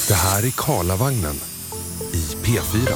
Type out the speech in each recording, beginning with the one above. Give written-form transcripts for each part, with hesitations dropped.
Det här är Karlavagnen i P4.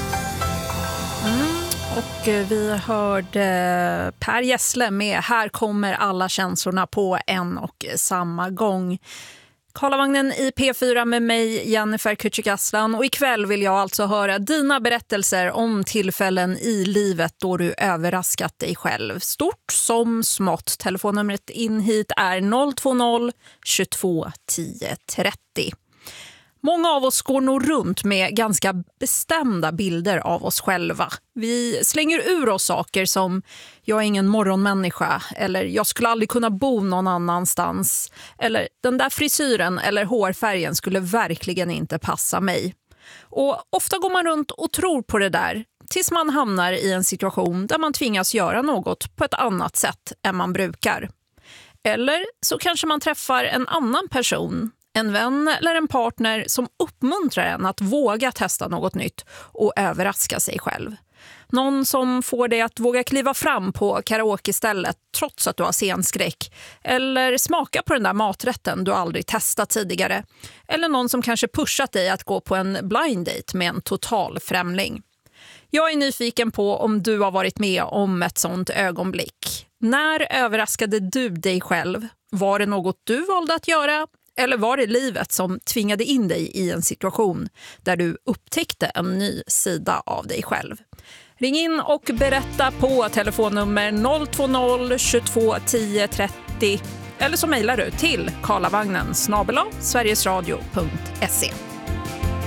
Och vi hörde Per Gessle med Här kommer alla känslorna på en och samma gång. Karlavagnen i P4 med mig, Jennifer Kücükaslan. Och ikväll vill jag alltså höra dina berättelser om tillfällen i livet då du överraskat dig själv. Stort som smått. Telefonnumret in hit är 020 22 10 30. Många av oss går nog runt med ganska bestämda bilder av oss själva. Vi slänger ur oss saker som jag är ingen morgonmänniska eller jag skulle aldrig kunna bo någon annanstans eller den där frisyren eller hårfärgen skulle verkligen inte passa mig. Och ofta går man runt och tror på det där tills man hamnar i en situation där man tvingas göra något på ett annat sätt än man brukar. Eller så kanske man träffar en annan person, en vän eller en partner som uppmuntrar en att våga testa något nytt och överraska sig själv. Någon som får dig att våga kliva fram på karaoke-stället trots att du har scenskräck. Eller smaka på den där maträtten du aldrig testat tidigare. Eller någon som kanske pushat dig att gå på en blind date med en total främling. Jag är nyfiken på om du har varit med om ett sånt ögonblick. När överraskade du dig själv? Var det något du valde att göra? Eller var det livet som tvingade in dig i en situation där du upptäckte en ny sida av dig själv? Ring in och berätta på telefonnummer 020 22 10 30 eller så mejlar du till karlavagnen@sverigesradio.se.